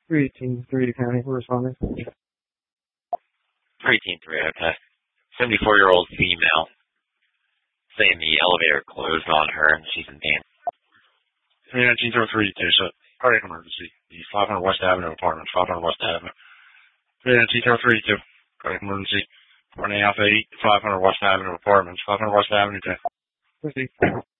318-3 County, we're responding. 318-3, okay. 74-year-old female saying the elevator closed on her and she's in pain. 319-3, so cardiac emergency. The 500 West Avenue apartment, 500 West Avenue. 319-3, cardiac emergency. 1 Alpha 8, 500 West Avenue apartments, 500 West Avenue, 10.